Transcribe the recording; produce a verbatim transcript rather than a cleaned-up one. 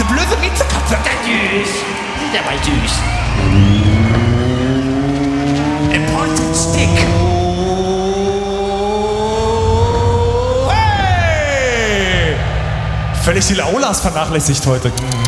blöde Miezekatze. Der süß. Der war süß. Important Stick. Hey! Völlig die Laulas vernachlässigt heute.